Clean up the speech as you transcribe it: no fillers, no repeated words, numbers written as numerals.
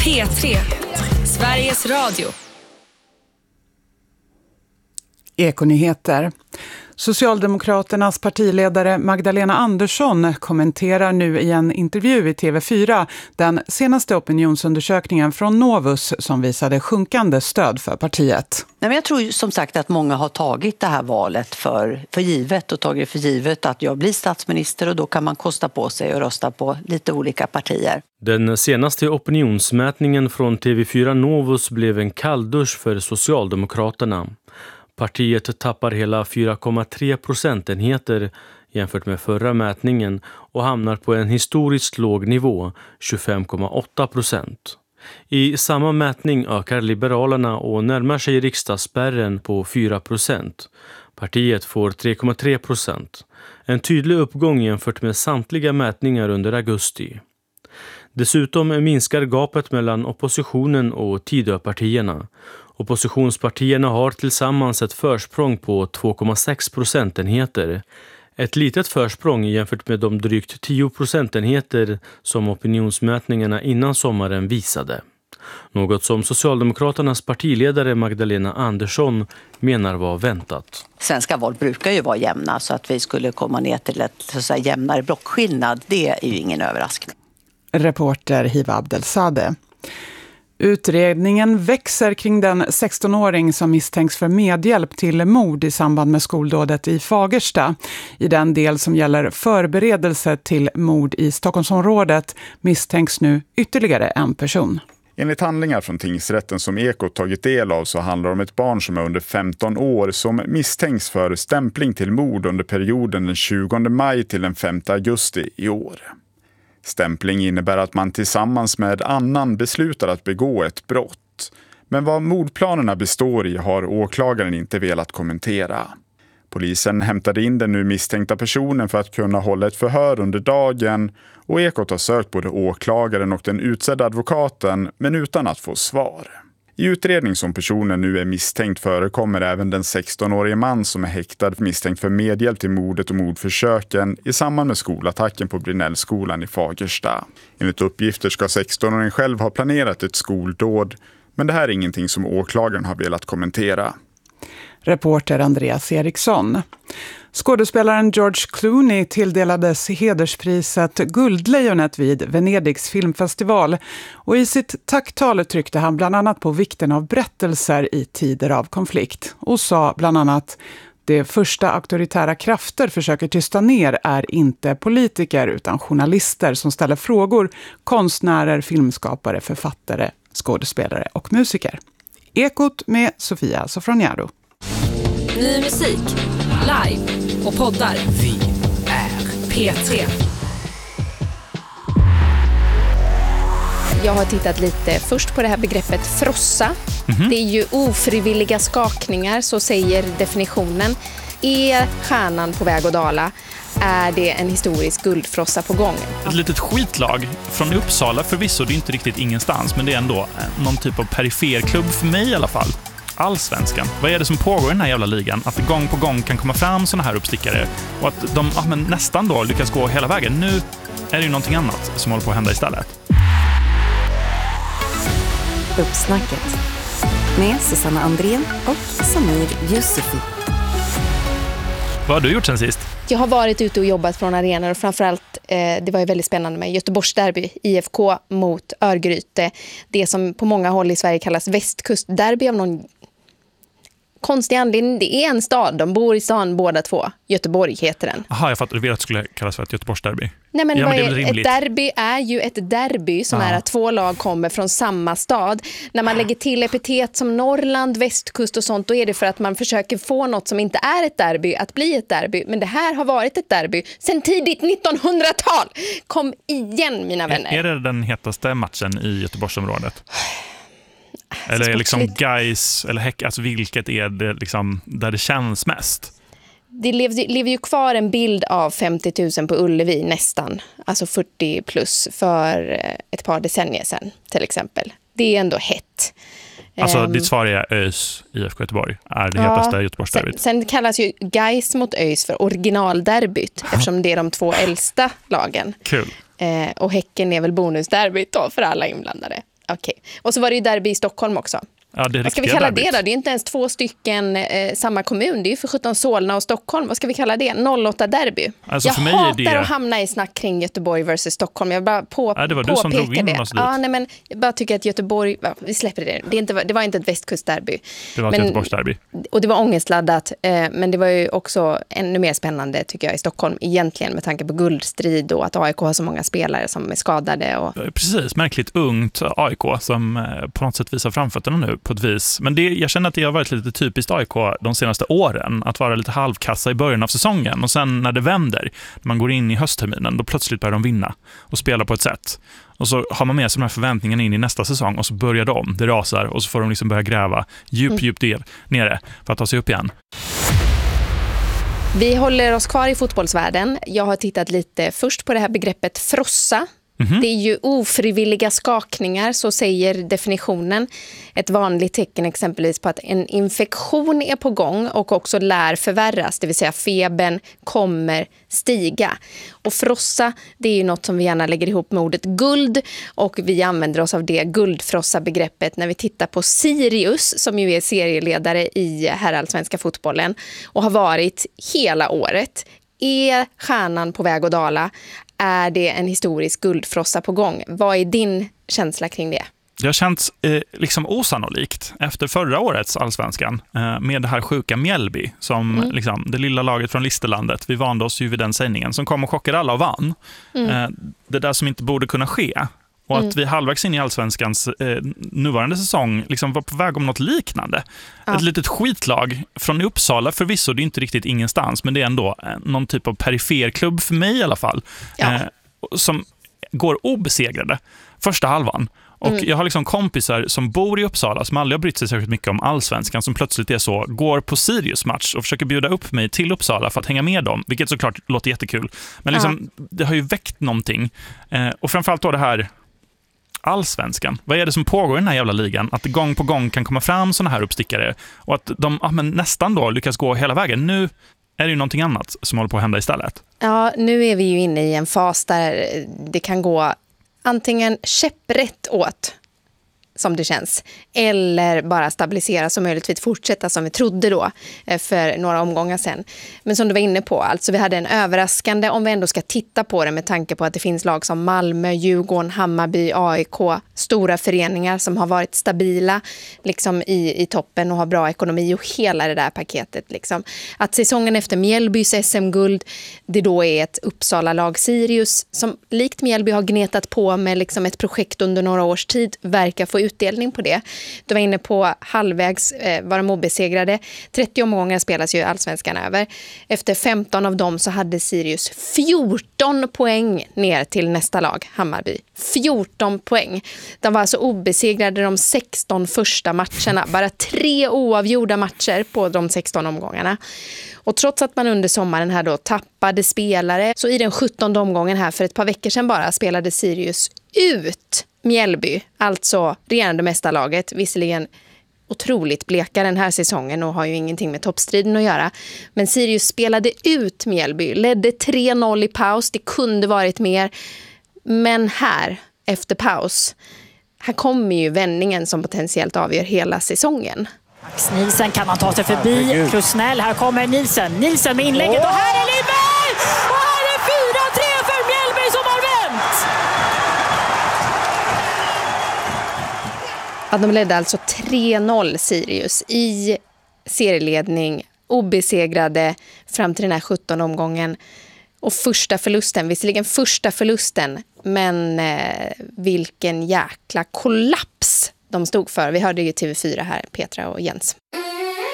P3, Sveriges Radio. Ekonyheter. Socialdemokraternas partiledare Magdalena Andersson kommenterar nu i en intervju i TV4 den senaste opinionsundersökningen från Novus som visade sjunkande stöd för partiet. Nej, men jag tror som sagt att många har tagit det här valet för givet och tagit för givet att jag blir statsminister, och då kan man kosta på sig och rösta på lite olika partier. Den senaste opinionsmätningen från TV4 Novus blev en kalldusch för Socialdemokraterna. Partiet tappar hela 4,3 procentenheter jämfört med förra mätningen och hamnar på en historiskt låg nivå, 25,8%. I samma mätning ökar Liberalerna och närmar sig riksdagsspärren på 4%. Partiet får 3,3%. En tydlig uppgång jämfört med samtliga mätningar under augusti. Dessutom minskar gapet mellan oppositionen och Tidöpartierna. Oppositionspartierna har tillsammans ett försprång på 2,6 procentenheter. Ett litet försprång jämfört med de drygt 10 procentenheter som opinionsmätningarna innan sommaren visade. Något som Socialdemokraternas partiledare Magdalena Andersson menar var väntat. Svenska val brukar ju vara jämna, så att vi skulle komma ner till ett så att säga jämnare blockskillnad, det är ju ingen överraskning. Reporter Hiva Abdelsadeh. Utredningen växer kring den 16-åring som misstänks för medhjälp till mord i samband med skoldådet i Fagersta. I den del som gäller förberedelse till mord i Stockholmsområdet misstänks nu ytterligare en person. Enligt handlingar från tingsrätten som Ekot tagit del av så handlar det om ett barn som är under 15 år som misstänks för stämpling till mord under perioden den 20 maj till den 5 augusti i år. Stämpling innebär att man tillsammans med annan beslutar att begå ett brott. Men vad mordplanerna består i har åklagaren inte velat kommentera. Polisen hämtade in den nu misstänkta personen för att kunna hålla ett förhör under dagen, och Ekot har sökt både åklagaren och den utsedda advokaten men utan att få svar. I utredning som personen nu är misstänkt förekommer även den 16-årige man som är häktad misstänkt för medhjälp till mordet och mordförsöken i samband med skolattacken på Brynällskolan i Fagersta. Enligt uppgifter ska 16-åringen själv ha planerat ett skoldåd, men det här är ingenting som åklagaren har velat kommentera. Reporter Andreas Eriksson. Skådespelaren George Clooney tilldelades hederspriset Guldlejonet vid Venedigs filmfestival, och i sitt tacktal tryckte han bland annat på vikten av berättelser i tider av konflikt och sa bland annat: det första auktoritära krafter försöker tysta ner är inte politiker utan journalister som ställer frågor, konstnärer, filmskapare, författare, skådespelare och musiker. Ekot med Sofia Sofroniaro. Ny musik, live och poddar. Vi är P3. Jag har tittat lite först på det här begreppet frossa. Det är ju ofrivilliga skakningar, så säger definitionen. Är stjärnan på väg att dala? Är det en historisk guldfrossa på gång? Ett litet skitlag från Uppsala förvisso, det är inte riktigt ingenstans, men det är ändå någon typ av periferklubb för mig i alla fall. Allsvenskan. Vad är det som pågår i den här jävla ligan? Att det gång på gång kan komma fram såna här uppstickare och att de nästan då lyckas gå hela vägen. Nu är det ju någonting annat som håller på att hända istället. Uppsnacket med Susanna Andrén och Samir Yusufi. Vad har du gjort sen sist? Jag har varit ute och jobbat från arenor, och framförallt det var ju väldigt spännande med Göteborgs derby, IFK mot Örgryte. Det som på många håll i Sverige kallas västkustderby av någon konstig anledning. Det är en stad, de bor i stan båda två. Göteborg heter den. Jaha, jag fattar. Du vill att det skulle kallas för ett Göteborgsderby. Nej, men, ja, vad men är ett derby är ju ett derby som är att två lag kommer från samma stad. När man lägger till epitet som Norrland, västkust och sånt, då är det för att man försöker få något som inte är ett derby att bli ett derby. Men det här har varit ett derby sedan tidigt 1900-tal. Kom igen, mina vänner. Är det den hetaste matchen i Göteborgsområdet? Eller är liksom Gais eller Häck, alltså vilket är det liksom där det känns mest? Det lever ju kvar en bild av 50 000 på Ullevi nästan, alltså 40 plus för ett par decennier sedan till exempel. Det är ändå hett. Alltså ditt svar är ÖIS IFK Göteborg är det hetaste Göteborgsderbyt. Sen kallas ju Gais mot ÖIS för originalderbyt eftersom det är de två äldsta lagen. Kul. Och Häcken är väl bonusderbyt då för alla inblandade. Okej. Och så var det ju derby i Stockholm också. Ja, det vad ska vi kalla det då? Det är inte ens 2 stycken samma kommun. Det är ju för 17 Solna och Stockholm. Vad ska vi kalla det? 08-derby. Alltså jag för mig hatar är det... att hamna i snack kring Göteborg versus Stockholm. Jag bara det var du som drog in det. Ja, nej, men jag bara tycker att Göteborg... Ja, vi släpper det. Det var inte ett västkustderby. Det var ett Göteborgsderby. Och det var ångestladdat. Men det var ju också ännu mer spännande tycker jag i Stockholm. Egentligen med tanke på guldstrid och att AIK har så många spelare som är skadade. Och... Precis, märkligt ungt AIK som på något sätt visar framfötterna nu på ett vis. Men jag känner att det har varit lite typiskt AIK de senaste åren att vara lite halvkassa i början av säsongen och sen när det vänder, när man går in i höstterminen, då plötsligt börjar de vinna och spela på ett sätt. Och så har man med sig de här förväntningarna in i nästa säsong och så börjar det rasar och så får de liksom börja gräva djupt nere för att ta sig upp igen. Vi håller oss kvar i fotbollsvärlden. Jag har tittat lite först på det här begreppet frossa. Det är ju ofrivilliga skakningar, så säger definitionen. Ett vanligt tecken exempelvis på att en infektion är på gång och också lär förvärras, det vill säga febern kommer stiga. Och frossa, det är ju något som vi gärna lägger ihop med ordet guld och vi använder oss av det guldfrossa-begreppet när vi tittar på Sirius som ju är serieledare i herrallsvenska fotbollen och har varit hela året. Är stjärnan på väg att dala? Är det en historisk guldfrossa på gång? Vad är din känsla kring det? Det har känts liksom osannolikt efter förra årets allsvenskan med det här sjuka Mjällby som liksom, det lilla laget från Listerlandet. Vi vande oss ju vid den sägningen som kom och chockade alla och vann. Det där som inte borde kunna ske. Och att vi halvvägs in i allsvenskans nuvarande säsong liksom var på väg om något liknande. Ja. Ett litet skitlag från Uppsala, förvisso det är inte riktigt ingenstans, men det är ändå någon typ av periferklubb för mig i alla fall. Ja. Som går obesegrade första halvan. Och jag har liksom kompisar som bor i Uppsala som aldrig har brytt sig särskilt mycket om allsvenskan som plötsligt är så, går på Sirius match och försöker bjuda upp mig till Uppsala för att hänga med dem, vilket såklart låter jättekul. Men liksom, det har ju väckt någonting. Och framförallt då det här allsvenskan. Vad är det som pågår i den här jävla ligan? Att det gång på gång kan komma fram såna här uppstickare och att de nästan då lyckas gå hela vägen. Nu är det ju någonting annat som håller på att hända istället. Ja, nu är vi ju inne i en fas där det kan gå antingen käpprätt åt som det känns, eller bara stabiliseras och möjligtvis fortsätta som vi trodde då för några omgångar sedan. Men som du var inne på, alltså vi hade en överraskande, om vi ändå ska titta på det med tanke på att det finns lag som Malmö, Djurgården, Hammarby, AIK, stora föreningar som har varit stabila liksom i toppen och har bra ekonomi och hela det där paketet. Liksom. Att säsongen efter Mjällbys SM-guld, det då är ett Uppsala-lag Sirius som likt Mjällby har gnetat på med liksom ett projekt under några års tid, verkar få utdelning på det. Du var inne på halvvägs var de obesegrade. 30 omgångar spelas ju allsvenskan över. Efter 15 av dem så hade Sirius 14 poäng ner till nästa lag, Hammarby. 14 poäng. De var alltså obesegrade de 16 första matcherna. Bara 3 oavgjorda matcher på de 16 omgångarna. Och trots att man under sommaren här då tappade spelare, så i den 17:e omgången här för ett par veckor sedan bara spelade Sirius ut Mjällby, alltså regerande mästarlaget, visserligen otroligt bleka den här säsongen och har ju ingenting med toppstriden att göra. Men Sirius spelade ut Mjällby, ledde 3-0 i paus, det kunde varit mer. Men här, efter paus, här kommer ju vändningen som potentiellt avgör hela säsongen. Max Nielsen, kan man ta sig förbi Krusnell? Här kommer Nielsen med inlägget och här är Lindberg! Och här är 4-3 för Mjällby som har vänt! Ja, de ledde alltså 3-0 Sirius i serieledning, obesegrade fram till den här 17 omgången. Och första förlusten, visserligen första förlusten, men vilken jäkla kollaps de stod för. Vi hörde ju TV4 här, Petra och Jens.